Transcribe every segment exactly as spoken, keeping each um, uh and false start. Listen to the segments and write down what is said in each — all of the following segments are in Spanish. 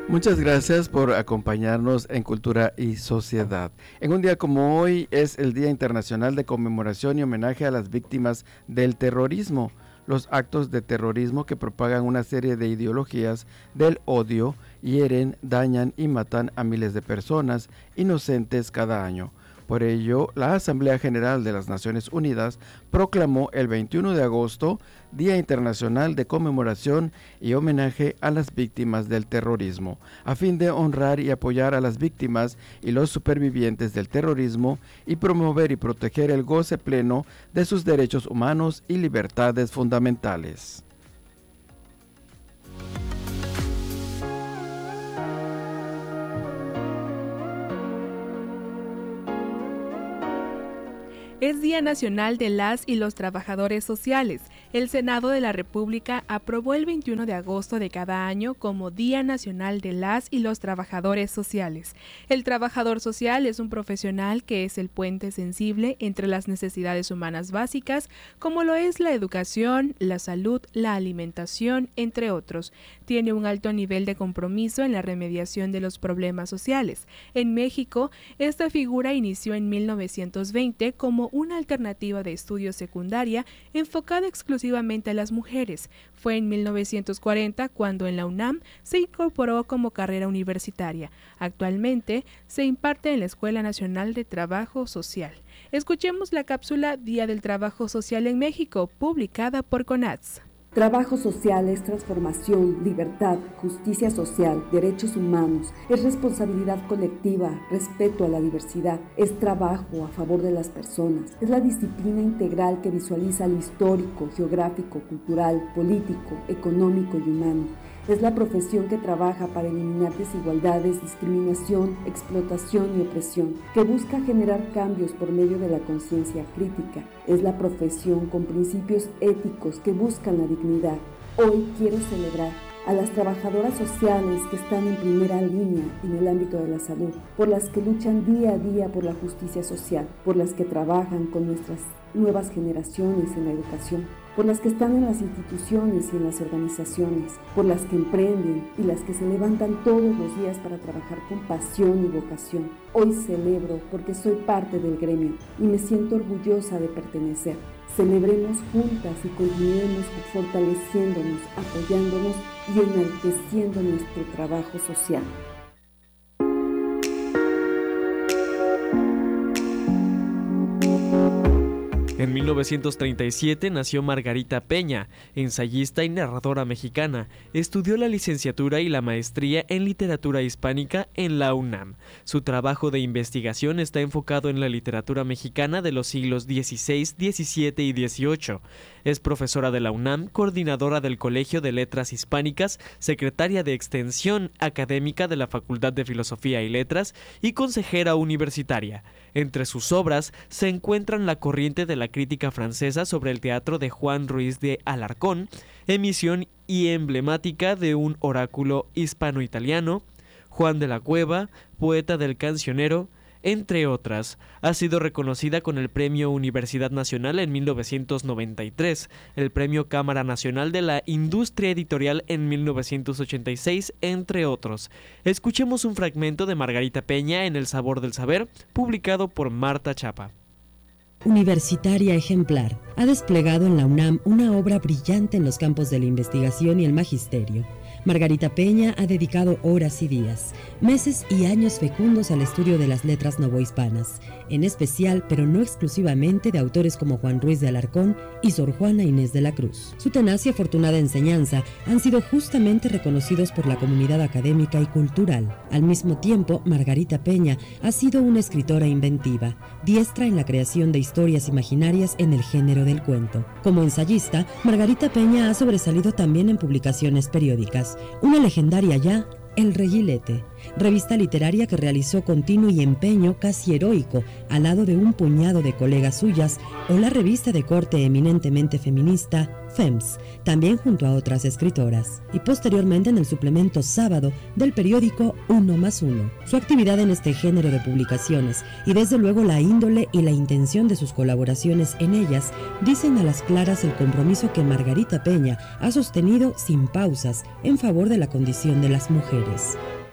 Muchas gracias por acompañarnos en Cultura y Sociedad. En un día como hoy es el Día Internacional de Conmemoración y Homenaje a las Víctimas del Terrorismo. Los actos de terrorismo que propagan una serie de ideologías del odio, hieren, dañan y matan a miles de personas inocentes cada año. Por ello, la Asamblea General de las Naciones Unidas proclamó el veintiuno de agosto Día Internacional de Conmemoración y Homenaje a las Víctimas del Terrorismo, a fin de honrar y apoyar a las víctimas y los supervivientes del terrorismo y promover y proteger el goce pleno de sus derechos humanos y libertades fundamentales. Es Día Nacional de las y los Trabajadores Sociales. El Senado de la República aprobó el veintiuno de agosto de cada año como Día Nacional de las y los Trabajadores Sociales. El trabajador social es un profesional que es el puente sensible entre las necesidades humanas básicas, como lo es la educación, la salud, la alimentación, entre otros. Tiene un alto nivel de compromiso en la remediación de los problemas sociales. En México, esta figura inició en mil novecientos veinte como una alternativa de estudio secundaria enfocada exclusivamente a las mujeres. Fue en mil novecientos cuarenta cuando en la UNAM se incorporó como carrera universitaria. Actualmente se imparte en la Escuela Nacional de Trabajo Social. Escuchemos la cápsula Día del Trabajo Social en México, publicada por CONATS. Trabajo social es transformación, libertad, justicia social, derechos humanos, es responsabilidad colectiva, respeto a la diversidad, es trabajo a favor de las personas, es la disciplina integral que visualiza lo histórico, geográfico, cultural, político, económico y humano. Es la profesión que trabaja para eliminar desigualdades, discriminación, explotación y opresión, que busca generar cambios por medio de la conciencia crítica. Es la profesión con principios éticos que buscan la dignidad. Hoy quiero celebrar a las trabajadoras sociales que están en primera línea en el ámbito de la salud, por las que luchan día a día por la justicia social, por las que trabajan con nuestras nuevas generaciones en la educación, por las que están en las instituciones y en las organizaciones, por las que emprenden y las que se levantan todos los días para trabajar con pasión y vocación. Hoy celebro porque soy parte del gremio y me siento orgullosa de pertenecer. Celebremos juntas y continuemos fortaleciéndonos, apoyándonos y enalteciendo nuestro trabajo social. En mil novecientos treinta y siete nació Margarita Peña, ensayista y narradora mexicana. Estudió la licenciatura y la maestría en literatura hispánica en la UNAM. Su trabajo de investigación está enfocado en la literatura mexicana de los siglos dieciséis, diecisiete y dieciocho. Es profesora de la UNAM, coordinadora del Colegio de Letras Hispánicas, secretaria de Extensión Académica de la Facultad de Filosofía y Letras y consejera universitaria. Entre sus obras se encuentran La corriente de la crítica francesa sobre el teatro de Juan Ruiz de Alarcón, emisión y emblemática de un oráculo hispano-italiano, Juan de la Cueva, poeta del cancionero, entre otras. Ha sido reconocida con el Premio Universidad Nacional en mil novecientos noventa y tres, el Premio Cámara Nacional de la Industria Editorial en mil novecientos ochenta y seis, entre otros. Escuchemos un fragmento de Margarita Peña en El Sabor del Saber, publicado por Marta Chapa. Universitaria ejemplar, ha desplegado en la UNAM una obra brillante en los campos de la investigación y el magisterio. Margarita Peña ha dedicado horas y días, meses y años fecundos al estudio de las letras novohispanas, en especial, pero no exclusivamente, de autores como Juan Ruiz de Alarcón y Sor Juana Inés de la Cruz. Su tenaz y afortunada enseñanza han sido justamente reconocidos por la comunidad académica y cultural. Al mismo tiempo, Margarita Peña ha sido una escritora inventiva, diestra en la creación de historias imaginarias en el género del cuento. Como ensayista, Margarita Peña ha sobresalido también en publicaciones periódicas. Una legendaria ya, El Reguilete, revista literaria que realizó continuo y empeño casi heroico al lado de un puñado de colegas suyas, o la revista de corte eminentemente feminista FEMS, también junto a otras escritoras, y posteriormente en el suplemento Sábado del periódico Uno más Uno. Su actividad en este género de publicaciones y desde luego la índole y la intención de sus colaboraciones en ellas dicen a las claras el compromiso que Margarita Peña ha sostenido sin pausas en favor de la condición de las mujeres.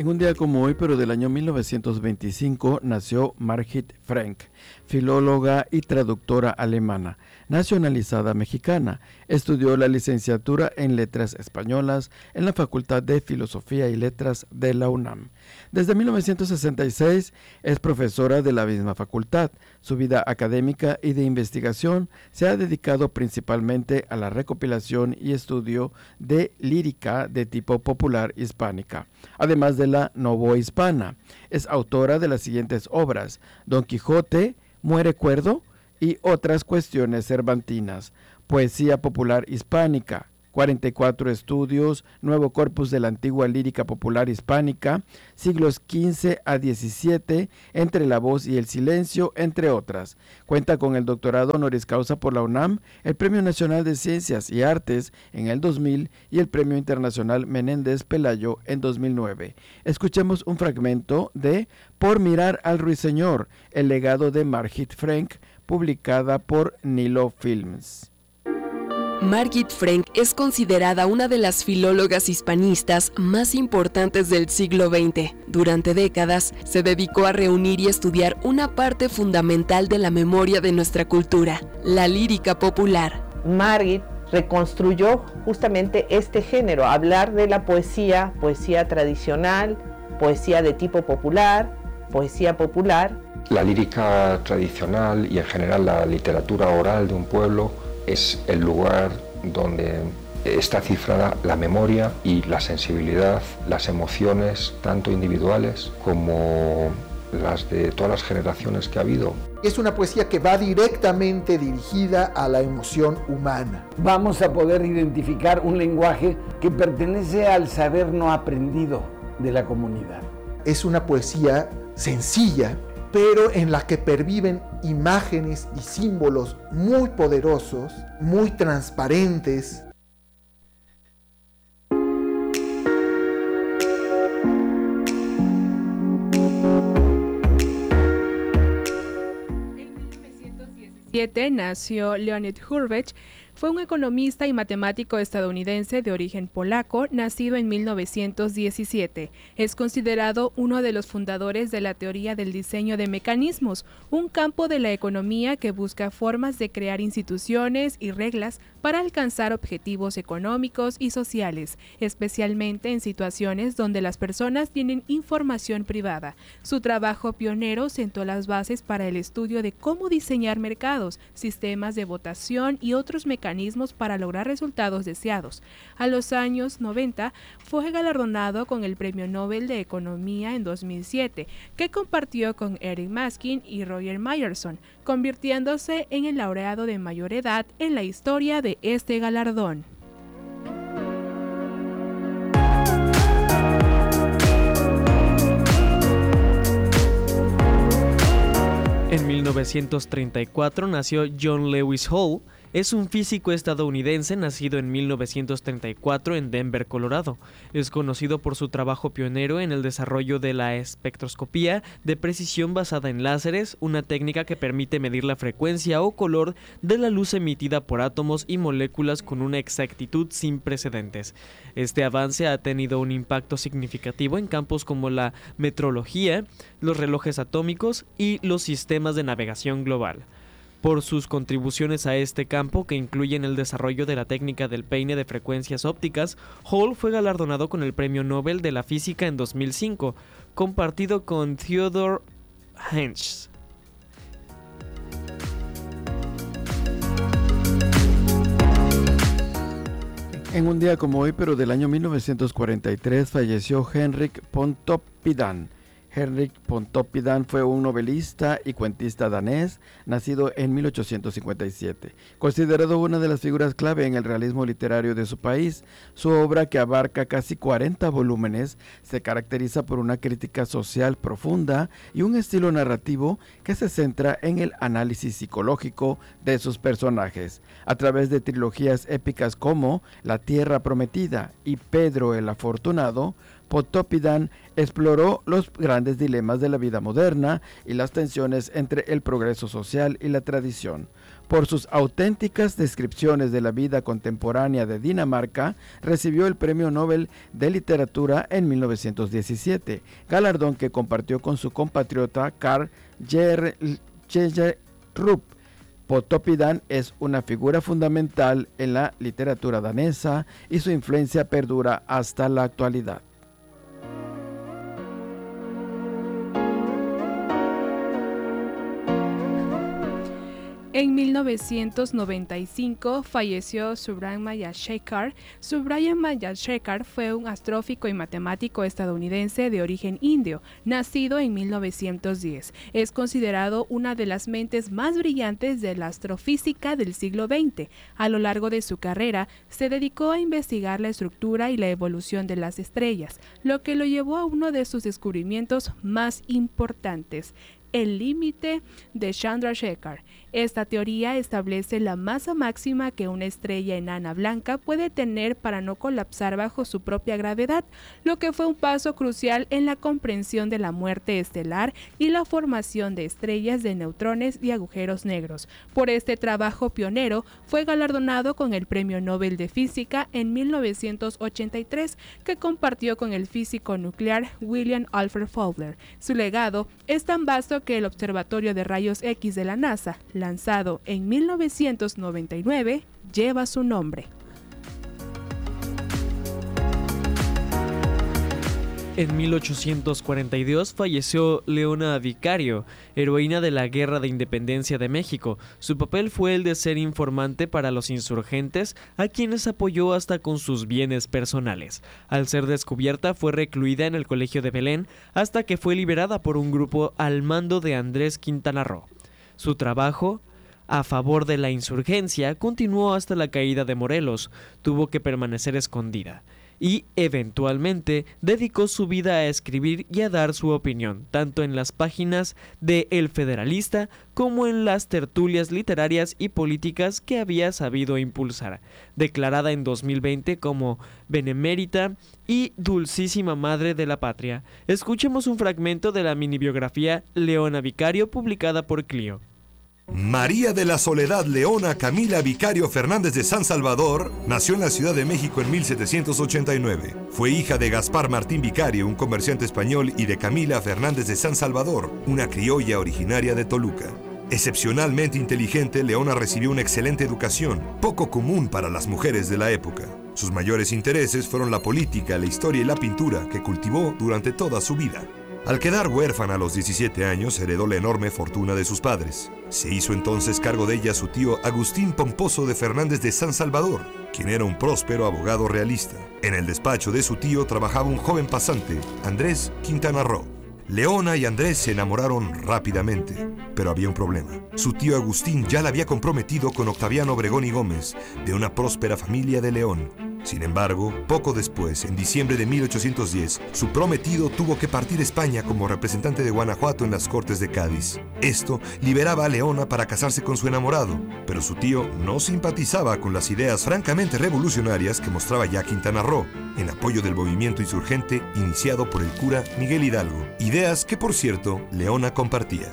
En un día como hoy, pero del año mil novecientos veinticinco, nació Margit Frank, filóloga y traductora alemana, nacionalizada mexicana. Estudió la licenciatura en Letras Españolas en la Facultad de Filosofía y Letras de la UNAM. Desde mil novecientos sesenta y seis es profesora de la misma facultad. Su vida académica y de investigación se ha dedicado principalmente a la recopilación y estudio de lírica de tipo popular hispánica, además de la novohispana. Es autora de las siguientes obras: Don Quijote, Muere Cuerdo y otras cuestiones cervantinas, Poesía popular hispánica, cuarenta y cuatro estudios, Nuevo corpus de la antigua lírica popular hispánica, siglos quince a diecisiete, Entre la voz y el silencio, entre otras. Cuenta con el doctorado honoris causa por la UNAM, el Premio Nacional de Ciencias y Artes en el dos mil y el Premio Internacional Menéndez Pelayo en dos mil nueve. Escuchemos un fragmento de Por mirar al ruiseñor, el legado de Margit Frank, publicada por Nilo Films. Margit Frank es considerada una de las filólogas hispanistas más importantes del siglo veinte. Durante décadas se dedicó a reunir y estudiar una parte fundamental de la memoria de nuestra cultura, la lírica popular. Margit reconstruyó justamente este género, hablar de la poesía, poesía tradicional, poesía de tipo popular, poesía popular. La lírica tradicional y en general la literatura oral de un pueblo es el lugar donde está cifrada la memoria y la sensibilidad, las emociones, tanto individuales como las de todas las generaciones que ha habido. Es una poesía que va directamente dirigida a la emoción humana. Vamos a poder identificar un lenguaje que pertenece al saber no aprendido de la comunidad. Es una poesía sencilla, pero en la que perviven imágenes y símbolos muy poderosos, muy transparentes. En mil novecientos diecisiete nació Leonid Hurwicz. Fue un economista y matemático estadounidense de origen polaco, nacido en mil novecientos diecisiete. Es considerado uno de los fundadores de la teoría del diseño de mecanismos, un campo de la economía que busca formas de crear instituciones y reglas para alcanzar objetivos económicos y sociales, especialmente en situaciones donde las personas tienen información privada. Su trabajo pionero sentó las bases para el estudio de cómo diseñar mercados, sistemas de votación y otros mecanismos mecanismos para lograr resultados deseados. A los años noventa fue galardonado con el Premio Nobel de Economía en dos mil siete, que compartió con Eric Maskin y Roger Myerson, convirtiéndose en el laureado de mayor edad en la historia de este galardón. En mil novecientos treinta y cuatro nació John Lewis Hall. Es un físico estadounidense nacido en mil novecientos treinta y cuatro en Denver, Colorado. Es conocido por su trabajo pionero en el desarrollo de la espectroscopía de precisión basada en láseres, una técnica que permite medir la frecuencia o color de la luz emitida por átomos y moléculas con una exactitud sin precedentes. Este avance ha tenido un impacto significativo en campos como la metrología, los relojes atómicos y los sistemas de navegación global. Por sus contribuciones a este campo, que incluyen el desarrollo de la técnica del peine de frecuencias ópticas, Hall fue galardonado con el Premio Nobel de la Física en dos mil cinco, compartido con Theodor Heinz. En un día como hoy, pero del año mil novecientos cuarenta y tres, falleció Henrik Pontoppidan. Henrik Pontoppidan fue un novelista y cuentista danés, nacido en mil ochocientos cincuenta y siete. Considerado una de las figuras clave en el realismo literario de su país, su obra, que abarca casi cuarenta volúmenes, se caracteriza por una crítica social profunda y un estilo narrativo que se centra en el análisis psicológico de sus personajes. A través de trilogías épicas como La Tierra Prometida y Pedro el Afortunado, Pontoppidan exploró los grandes dilemas de la vida moderna y las tensiones entre el progreso social y la tradición. Por sus auténticas descripciones de la vida contemporánea de Dinamarca, recibió el Premio Nobel de Literatura en mil novecientos diecisiete, galardón que compartió con su compatriota Carl Gjellerup. Pontoppidan es una figura fundamental en la literatura danesa y su influencia perdura hasta la actualidad. En mil novecientos noventa y cinco falleció Subrahman Mayashekar. Subrahman Mayashekar fue un astrófico y matemático estadounidense de origen indio, nacido en mil novecientos diez. Es considerado una de las mentes más brillantes de la astrofísica del siglo veinte. A lo largo de su carrera, se dedicó a investigar la estructura y la evolución de las estrellas, lo que lo llevó a uno de sus descubrimientos más importantes: el límite de Chandrasekhar. Esta teoría establece la masa máxima que una estrella enana blanca puede tener para no colapsar bajo su propia gravedad, lo que fue un paso crucial en la comprensión de la muerte estelar y la formación de estrellas de neutrones y agujeros negros. Por este trabajo pionero fue galardonado con el Premio Nobel de Física en mil novecientos ochenta y tres, que compartió con el físico nuclear William Alfred Fowler. Su legado es tan vasto que el Observatorio de Rayos X de la NASA, lanzado en mil novecientos noventa y nueve, lleva su nombre. En mil ochocientos cuarenta y dos falleció Leona Vicario, heroína de la Guerra de Independencia de México. Su papel fue el de ser informante para los insurgentes, a quienes apoyó hasta con sus bienes personales. Al ser descubierta, fue recluida en el Colegio de Belén hasta que fue liberada por un grupo al mando de Andrés Quintana Roo. Su trabajo a favor de la insurgencia continuó hasta la caída de Morelos. Tuvo que permanecer escondida y, eventualmente, dedicó su vida a escribir y a dar su opinión, tanto en las páginas de El Federalista como en las tertulias literarias y políticas que había sabido impulsar. Declarada en dos mil veinte como benemérita y dulcísima madre de la patria, escuchemos un fragmento de la mini biografía Leona Vicario, publicada por Clio. María de la Soledad Leona Camila Vicario Fernández de San Salvador nació en la Ciudad de México en mil setecientos ochenta y nueve. Fue hija de Gaspar Martín Vicario, un comerciante español, y de Camila Fernández de San Salvador, una criolla originaria de Toluca. Excepcionalmente inteligente, Leona recibió una excelente educación, poco común para las mujeres de la época. Sus mayores intereses fueron la política, la historia y la pintura, que cultivó durante toda su vida. Al quedar huérfana a los diecisiete años, heredó la enorme fortuna de sus padres. Se hizo entonces cargo de ella su tío Agustín Pomposo de Fernández de San Salvador, quien era un próspero abogado realista. En el despacho de su tío trabajaba un joven pasante, Andrés Quintana Roo. Leona y Andrés se enamoraron rápidamente, pero había un problema. Su tío Agustín ya la había comprometido con Octaviano Obregón y Gómez, de una próspera familia de León. Sin embargo, poco después, en diciembre de mil ochocientos diez, su prometido tuvo que partir a España como representante de Guanajuato en las Cortes de Cádiz. Esto liberaba a Leona para casarse con su enamorado, pero su tío no simpatizaba con las ideas francamente revolucionarias que mostraba ya Quintana Roo, en apoyo del movimiento insurgente iniciado por el cura Miguel Hidalgo. Ideas que, por cierto, Leona compartía.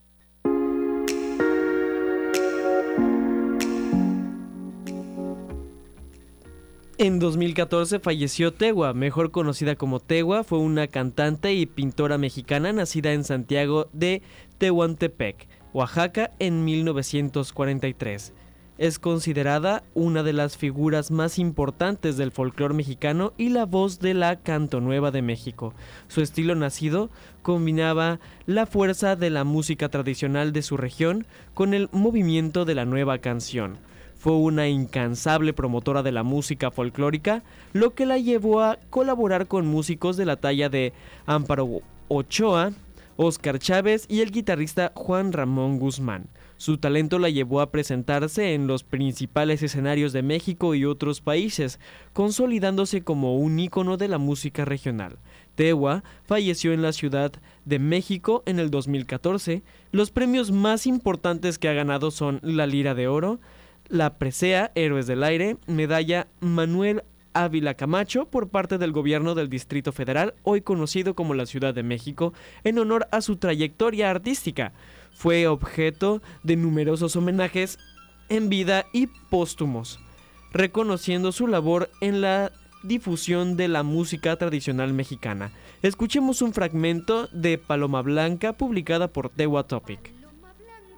En dos mil catorce falleció Tewa, mejor conocida como Tewa. Fue una cantante y pintora mexicana nacida en Santiago de Tehuantepec, Oaxaca, en mil novecientos cuarenta y tres. Es considerada una de las figuras más importantes del folclore mexicano y la voz de la cantonueva de México. Su estilo nacido combinaba la fuerza de la música tradicional de su región con el movimiento de la nueva canción. Fue una incansable promotora de la música folclórica, lo que la llevó a colaborar con músicos de la talla de Amparo Ochoa, Óscar Chávez y el guitarrista Juan Ramón Guzmán. Su talento la llevó a presentarse en los principales escenarios de México y otros países, consolidándose como un ícono de la música regional. Tewa falleció en la Ciudad de México en el dos mil catorce. Los premios más importantes que ha ganado son la Lira de Oro, la Presea Héroes del Aire, Medalla Manuel Ávila Camacho por parte del gobierno del Distrito Federal, hoy conocido como la Ciudad de México, en honor a su trayectoria artística. Fue objeto de numerosos homenajes en vida y póstumos, reconociendo su labor en la difusión de la música tradicional mexicana. Escuchemos un fragmento de Paloma Blanca publicada por Tewa Topic.